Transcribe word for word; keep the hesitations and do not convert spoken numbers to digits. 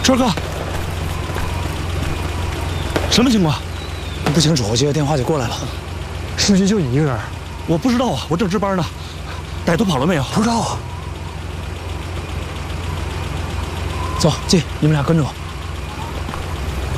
川哥，什么情况？ 不清楚，我接个电话就过来了。 市局就你一个人？ 我不知道啊，我正值班呢。歹徒跑了没有？ 不知道啊。走，进，你们俩跟着我。